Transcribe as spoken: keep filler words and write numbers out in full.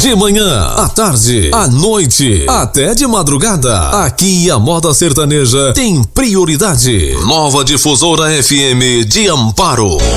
De manhã, à tarde, à noite, até de madrugada. Aqui a moda sertaneja tem prioridade. Nova Difusora F M de Amparo.